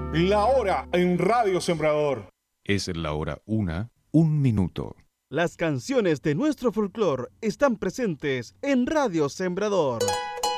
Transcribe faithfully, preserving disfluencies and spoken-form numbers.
La hora en Radio Sembrador. Es la hora una, un minuto. Las canciones de nuestro folclore están presentes en Radio Sembrador.